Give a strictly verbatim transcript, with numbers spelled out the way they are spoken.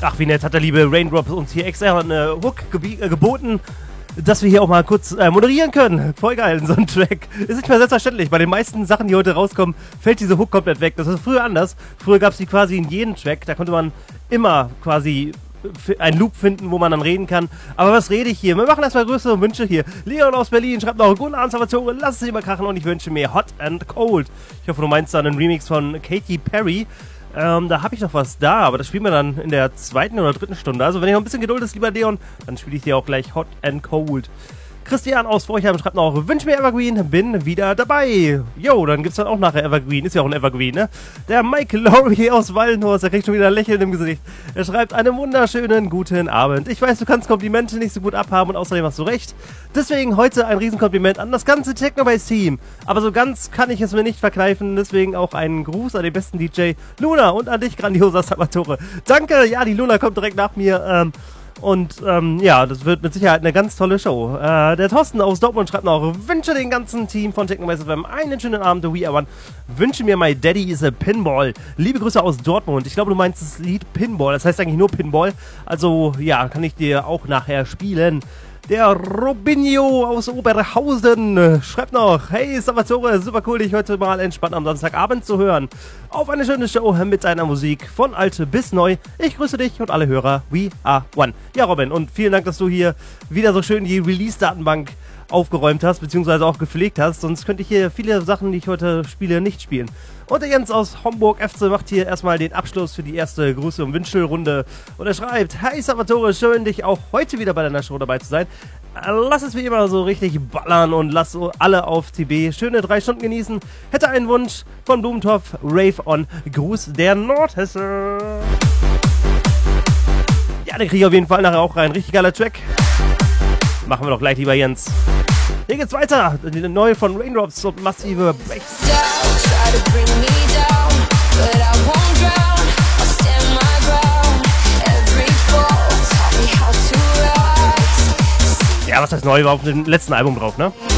Ach, wie nett hat der liebe Raindrops uns hier extra eine Hook ge äh, geboten, dass wir hier auch mal kurz äh, moderieren können. Voll geil, so ein Track. Ist nicht mehr selbstverständlich. Bei den meisten Sachen, die heute rauskommen, fällt diese Hook komplett weg. Das ist früher anders. Früher gab es die quasi in jedem Track. Da konnte man immer quasi einen Loop finden, wo man dann reden kann. Aber was rede ich hier? Wir machen erstmal größere Wünsche hier. Leon aus Berlin schreibt noch, guten Abend, Salvatore, lass es immer krachen und ich wünsche mir Hot and Cold. Ich hoffe, du meinst dann einen Remix von Katy Perry. Ähm, da habe ich noch was da, aber das spielen wir dann in der zweiten oder dritten Stunde. Also wenn ihr noch ein bisschen Geduld ist, lieber Leon, dann spiele ich dir auch gleich Hot and Cold. Christian aus Forchheim schreibt noch, wünsch mir Evergreen, bin wieder dabei. Jo, dann gibt's dann auch nachher Evergreen, ist ja auch ein Evergreen, ne? Der Mike Laurie aus Wallenhorst, der kriegt schon wieder ein Lächeln im Gesicht. Er schreibt, einen wunderschönen guten Abend. Ich weiß, du kannst Komplimente nicht so gut abhaben und außerdem hast du recht. Deswegen heute ein Riesenkompliment an das ganze Technobase-Team. Aber so ganz kann ich es mir nicht verkneifen, deswegen auch einen Gruß an den besten D J Luna und an dich, grandioser Salvatore. Danke, ja, die Luna kommt direkt nach mir, ähm, Und ähm, ja, das wird mit Sicherheit eine ganz tolle Show. Äh, der Thorsten aus Dortmund schreibt noch, wünsche dem ganzen Team von Technobase F M einen schönen Abend, We Are One. Wünsche mir My Daddy is a Pinball. Liebe Grüße aus Dortmund. Ich glaube, du meinst das Lied Pinball. Das heißt eigentlich nur Pinball. Also ja, kann ich dir auch nachher spielen. Der Robinho aus Oberhausen schreibt noch, hey Salvatore, super cool, dich heute mal entspannt am Samstagabend zu hören. Auf eine schöne Show mit deiner Musik, von alt bis neu. Ich grüße dich und alle Hörer, We Are One. Ja, Robin, und vielen Dank, dass du hier wieder so schön die Release-Datenbank aufgeräumt hast, beziehungsweise auch gepflegt hast. Sonst könnte ich hier viele Sachen, die ich heute spiele, nicht spielen. Und der Jens aus Homburg F C macht hier erstmal den Abschluss für die erste Grüße- und Wünschelrunde. Und er schreibt, hey Salvatore, schön dich auch heute wieder bei deiner Show dabei zu sein. Lass es wie immer so richtig ballern und lass alle auf T B schöne drei Stunden genießen. Hätte einen Wunsch von Blumentopf, Rave on, Gruß der Nordhesse. Ja, den kriege ich auf jeden Fall nachher auch rein. Richtig geiler Track. Machen wir doch gleich, lieber Jens. Hier geht's weiter. Die neue von Raindrops und massive Breaks. Ja, was heißt neu? War auf dem letzten Album drauf, ne?